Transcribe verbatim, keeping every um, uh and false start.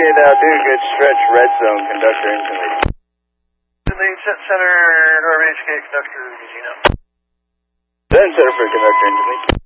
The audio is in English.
now, do a good stretch, red zone, conductor engine lead. The main center, Harvey H K, conductor, did you know? Then center for conductor engine lead.